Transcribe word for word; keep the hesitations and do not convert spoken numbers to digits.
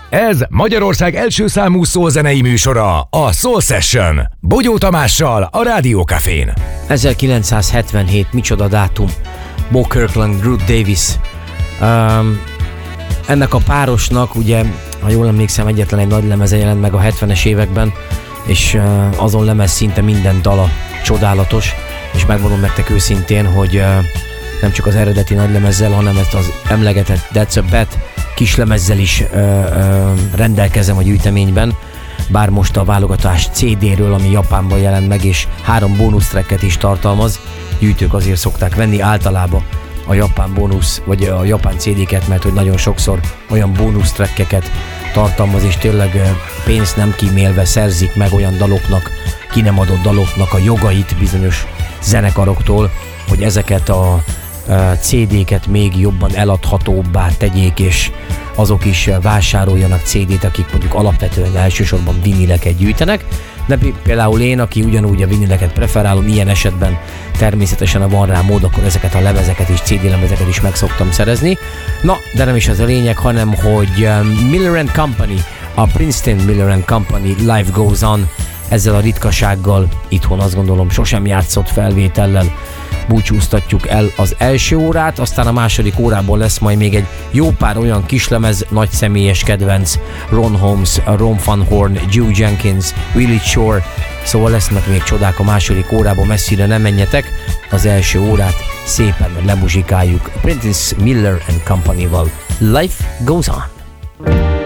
Ez Magyarország első számú szólzenei műsora, a Soul Session. Bogyó Tamással, a Rádió Cafén. ezerkilencszázhetvenhét, micsoda dátum. Bo Kirkland, Ruth Davis. Um, ennek a párosnak, ugye, ha jól emlékszem, egyetlen egy nagy lemeze jelent meg a hetvenes években, és uh, azon lemez szinte minden dala csodálatos, és megmondom nektek őszintén, hogy uh, nem csak az eredeti nagy lemezzel, hanem ezt az emlegetett That's a Bet kislemezzel is ö, ö, rendelkezem a gyűjteményben, bár most a válogatás cé dé-ről, ami Japánban jelent meg, és három bónusztracket is tartalmaz. Gyűjtők azért szokták venni általában a japán bónusz, vagy a japán cé dé-ket, mert hogy nagyon sokszor olyan bónusztrackeket tartalmaz, és tényleg pénzt nem kímélve szerzik meg olyan daloknak, ki nem adott daloknak a jogait bizonyos zenekaroktól, hogy ezeket a cé dé-ket még jobban eladhatóbbá tegyék, és azok is vásároljanak cé dét, akik mondjuk alapvetően elsősorban vinileket gyűjtenek. De például én, aki ugyanúgy a vinileket preferálom, ilyen esetben természetesen, ha van rá mód, akkor ezeket a lemezeket és cé dé lemezeket is meg szoktam szerezni. Na, de nem is ez a lényeg, hanem hogy Miller and Company, a Princeton Miller and Company Life Goes On, ezzel a ritkasággal itthon azt gondolom sosem játszott felvétellel búcsúztatjuk el az első órát, aztán a második órában lesz majd még egy jó pár olyan kislemez, nagy személyes kedvenc, Ron Holmes, Ron Van Horn, Joe Jenkins, Willie Shore, szóval lesznek még csodák a második órában, messzire nem menjetek, az első órát szépen lemuzsikáljuk Princeton Miller and Company-val. Life Goes On.